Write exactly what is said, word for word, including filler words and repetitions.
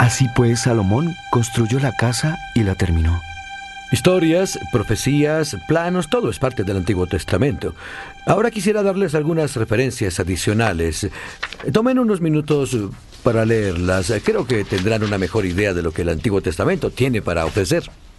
Así pues, Salomón construyó la casa y la terminó. Historias, profecías, planos, todo es parte del Antiguo Testamento. Ahora quisiera darles algunas referencias adicionales. Tomen unos minutos para leerlas. Creo que tendrán una mejor idea de lo que el Antiguo Testamento tiene para ofrecer.